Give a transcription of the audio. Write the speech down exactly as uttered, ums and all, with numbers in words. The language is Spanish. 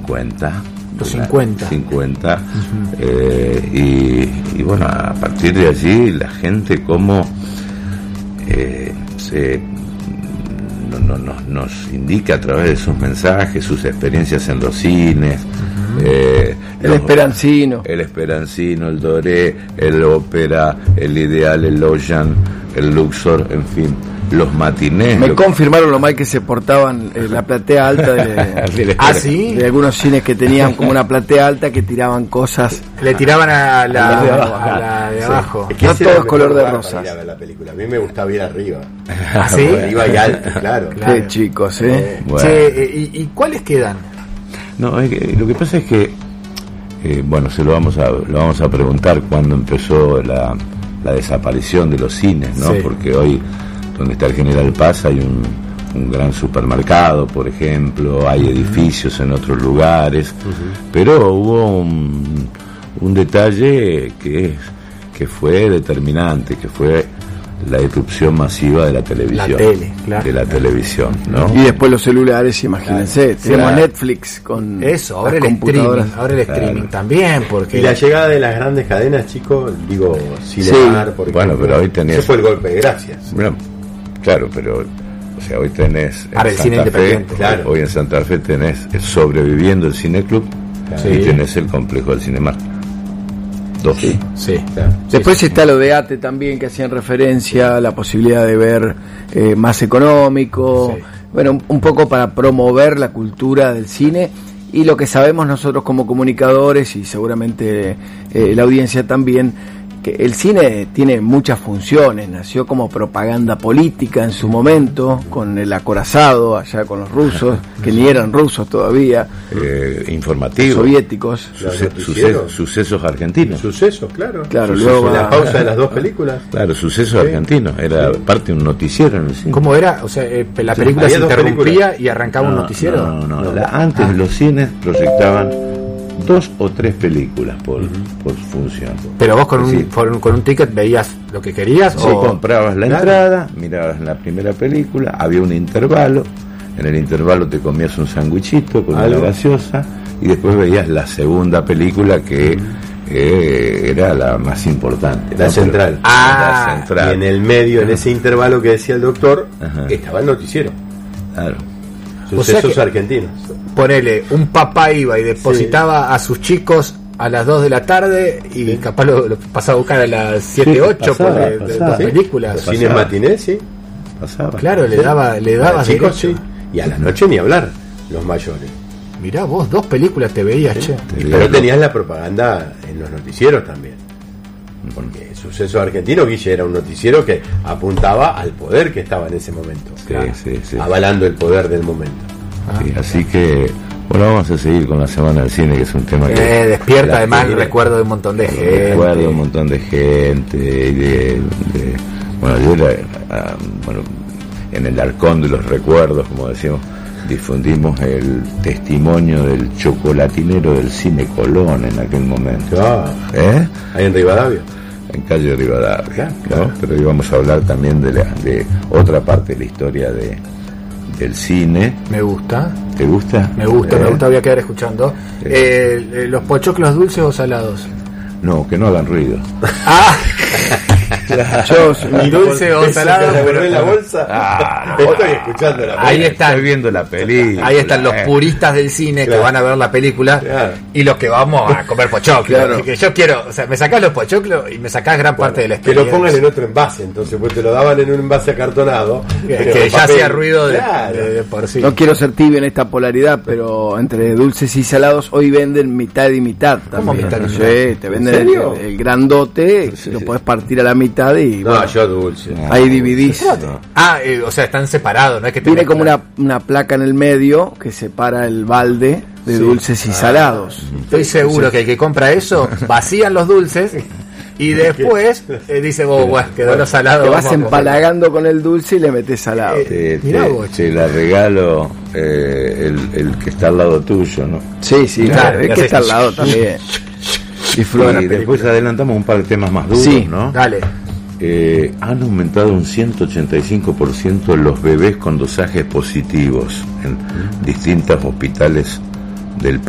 cincuenta. Los cincuenta. cincuenta. Uh-huh. eh, y, y bueno, a partir de allí la gente como eh, se no, no, no, nos indica a través de sus mensajes, sus experiencias en los cines. Uh-huh. eh, el los, Esperancino. El Esperancino, el Doré, el Ópera, el Ideal, el Oyan, el Luxor, en fin. Los matinés. Me lo confirmaron lo mal que se portaban eh, la platea alta de, ¿Ah, sí? de algunos cines que tenían como una platea alta que tiraban cosas. Le tiraban a la, a la de abajo. A la de abajo. Sí. Es que no todo es color de rosas. Ir a ver la película. A mí me gustaba ir arriba. ¿Ah, sí? Arriba y alto, claro. Qué claro. chicos, ¿eh? Bueno. Che, ¿y, ¿y cuáles quedan? No, es que, lo que pasa es que, eh, bueno, se lo vamos a lo vamos a preguntar cuándo empezó la, la desaparición de los cines, ¿no? Sí. Porque hoy, donde está el General Paz, hay un, un gran supermercado, por ejemplo, hay edificios en otros lugares, uh-huh. pero hubo un, un detalle que, que fue determinante, que fue la irrupción masiva de la televisión. La tele, claro. De la televisión, ¿no? Y después los celulares, imagínense. Claro. Tenemos Claro. Netflix con Eso, ahora las el streaming, computadoras. ahora el streaming Claro. también, porque Y la llegada de las grandes cadenas, chicos, digo, Cinemar, Sí. por Bueno, ejemplo, pero hoy tenés- ese fue el golpe de gracias. Bueno, claro, pero o sea, hoy tenés en Ahora el cine Santa Fe, independiente, claro. hoy en Santa Fe tenés el Sobreviviendo el Cineclub Claro. y Sí. tenés el complejo del Cinemar. Dos. Sí. sí. Claro. Después está lo de ATE también, que hacían referencia a la posibilidad de ver eh, más económico, Sí. bueno, un, un poco para promover la cultura del cine y lo que sabemos nosotros como comunicadores y seguramente eh, la audiencia también, que el cine tiene muchas funciones, nació como propaganda política en su momento, con el acorazado allá con los rusos, que ni eran rusos todavía, Eh, informativo. soviéticos. Los Suce- noticieros. suce- sucesos argentinos. Sucesos, claro. Claro, Sucesos, luego la va- pausa de las dos películas. Claro, sucesos Sí. argentinos. Era Sí. parte de un noticiero en el cine. ¿Cómo era? O sea, eh, la Sí, película había se dos interrumpía películas. y arrancaba un No, noticiero. No, no, no. No. La- antes Ah. los cines proyectaban dos o tres películas por, por función. Pero vos con un, Sí. con un con un ticket veías lo que querías Sí, o comprabas la Claro. entrada, mirabas la primera película, había un intervalo, en el intervalo te comías un sándwichito con Algo. una gaseosa y después veías la segunda película que eh, era la más importante. La ¿no? central. Pero- Ah, la central. Y en el medio, en ese intervalo que decía el doctor, Ajá. estaba el noticiero. Claro. O sea Sucesos que- argentinos. ponele, un papá iba y depositaba a sus chicos a las dos de la tarde y capaz lo, lo pasaba a buscar a las siete, Sí, ocho pasaba, por de, de pasaba. las Sí. películas. Los Pasaba. cines matinés, sí. Pasaba. Claro, le daba, le daba A los chicos, derecho. sí. Y a la noche ni hablar, los mayores. Mirá vos, dos películas te veías, che. Te Pero digo, tenías la propaganda en los noticieros también. Porque Sucesos Argentinos, Guille, era un noticiero que apuntaba al poder que estaba en ese momento. Sí, sí, sí. Avalando el poder del momento. Sí, así que, bueno, vamos a seguir con la Semana del Cine, que es un tema que... Eh, despierta la además el tiene- recuerdo de un montón de gente. recuerdo de un montón de gente y de, de- bueno, yo era, ah, bueno, en el arcón de los recuerdos, como decíamos, difundimos el testimonio del chocolatinero del Cine Colón en aquel momento. Ah, ¿Eh? ahí en Rivadavia. En calle Rivadavia, ¿no? Claro. Pero hoy vamos a hablar también de, la, de otra parte de la historia de, del cine. Me gusta, ¿Te gusta? me gusta, ¿Eh? me gusta, voy a quedar escuchando. Sí. Eh, eh, ¿Los pochoclos dulces o salados? No, que no hagan ruido. Ah, Yo, y dulce o salado, ¿Te pero en la bolsa? Ah, Te estoy escuchando la ahí película. está. Estoy viendo la película. ahí están los eh. puristas del cine Claro. que van a ver la película Claro. y los que vamos a comer pochoclos. Claro. Que yo quiero, o sea, me sacás los pochoclos y me sacás gran parte de la Que experiencia. lo pongan en otro envase, entonces, pues te lo daban en un envase acartonado. que, pero que en ya papel. hacía ruido de, Claro. de- de por sí. no quiero ser tibio en esta polaridad, pero entre dulces y salados hoy venden mitad y mitad ¿Cómo también. mitad y Sí, mitad? te venden ¿En el, serio? el grandote, Sí, lo sí. podés partir a la mitad y No, bueno, yo dulce. No. ahí dividís. No. Ah, eh, o sea, están separados, no es que te Tiene como mezclan. una, una placa en el medio que separa el balde de Sí. dulces y salados. Estoy seguro que el que compra eso vacían los dulces y después eh, dice, oh, bueno, quedó los salados. Te vas vamos a comer". empalagando con el dulce y le metes salado. Eh, Te, Mirá te- vos, te la regalo eh, el, el que está al lado tuyo, ¿no? Sí, sí, Claro, claro, es le que haces- está al lado también. Disfruta. Y después adelantamos un par de temas más duros, Sí. ¿no? Dale. Eh, han aumentado un ciento ochenta y cinco por ciento los bebés con dosajes positivos en distintos hospitales del